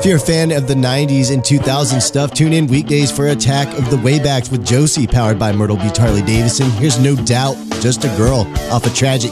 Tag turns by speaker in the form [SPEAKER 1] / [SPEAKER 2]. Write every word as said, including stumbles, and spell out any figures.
[SPEAKER 1] If you're a fan of the nineties and two thousands stuff, tune in weekdays for Attack of the Waybacks with Josie, powered by Myrtle Beach Harley Davidson. Here's No Doubt, Just a Girl, off a Tragic